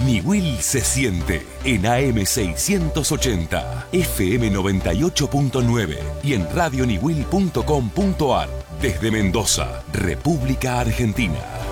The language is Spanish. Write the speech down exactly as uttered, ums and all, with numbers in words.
Niwil se siente en A M seiscientos ochenta, F M noventa y ocho punto nueve y en radio niwil punto com punto ar desde Mendoza, República Argentina.